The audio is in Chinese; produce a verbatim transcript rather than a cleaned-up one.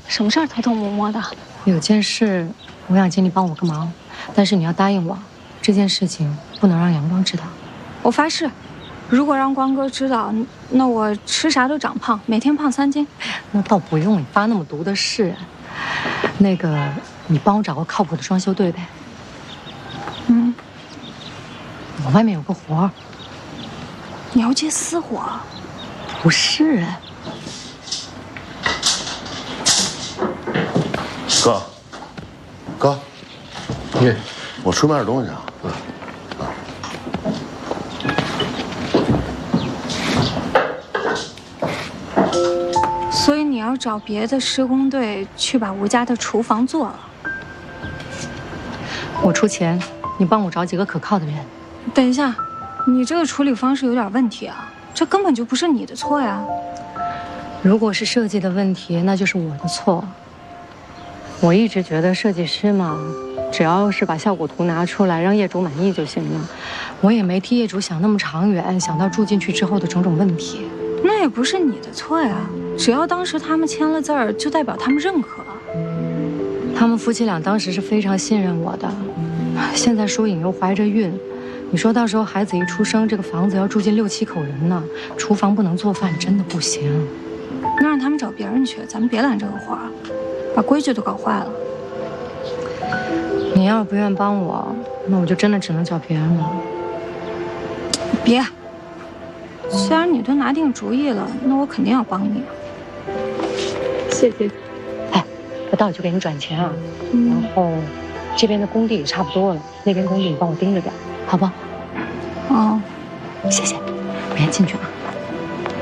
什么事儿偷偷摸摸的？ 有件事，我想请你帮我个忙，但是你要答应我，这件事情不能让阳光知道。 我发誓，如果让光哥知道，那我吃啥都长胖，每天胖三斤。 那倒不用你发那么毒的誓。那个，你帮我找个靠谱的装修队呗。 嗯。 我外面有个活儿。 你要接私活？ 不是。 哥，哥，你，我出去买点东西啊。嗯。 所以你要找别的施工队去把吴家的厨房做了。 我出钱，你帮我找几个可靠的人。 等一下，你这个处理方式有点问题啊，这根本就不是你的错呀。 如果是设计的问题，那就是我的错。我一直觉得设计师嘛，只要是把效果图拿出来，让业主满意就行了。我也没替业主想那么长远，想到住进去之后的种种问题。 那也不是你的错呀，只要当时他们签了字儿，就代表他们认可。 他们夫妻俩当时是非常信任我的，现在疏影又怀着孕，你说到时候孩子一出生，这个房子要住进六七口人呢，厨房不能做饭，真的不行。 那让他们找别人去，咱们别揽这个活儿，把规矩都搞坏了。 你要是不愿帮我，那我就真的只能找别人了。 别。既然你都拿定主意了，那我肯定要帮你。谢谢。 哎，我到就给你转钱啊。嗯、然后，这边的工地也差不多了，那边工地你帮我盯着点，好不好？ 哦， 谢谢。我先进去了。